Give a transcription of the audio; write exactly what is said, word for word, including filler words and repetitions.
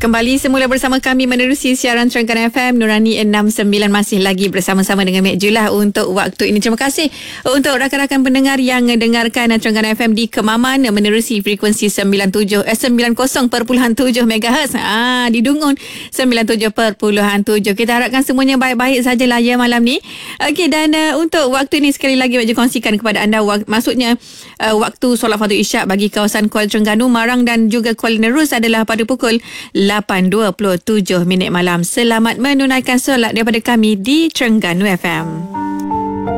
Kembali semula bersama kami menerusi siaran Terengganu F M Nurani enam sembilan, masih lagi bersama-sama dengan Mek Julah untuk waktu ini. Terima kasih untuk rakan-rakan pendengar yang mendengarkan Terengganu F M di Kemaman menerusi frekuensi sembilan puluh tujuh eh, sembilan puluh perpuluhan tujuh megahertz. Ah, di Dungun sembilan puluh tujuh perpuluhan tujuh. Kita harapkan semuanya baik-baik sajalah ya malam ni. Okey, dan uh, untuk waktu ini sekali lagi Mek Julah kongsikan kepada anda wak- maksudnya uh, waktu solat fardu isyak bagi kawasan Kuala Terengganu, Marang dan juga Kuala Nerus adalah pada pukul lapan dua puluh tujuh minit malam. Selamat menunaikan solat daripada kami di Terengganu F M.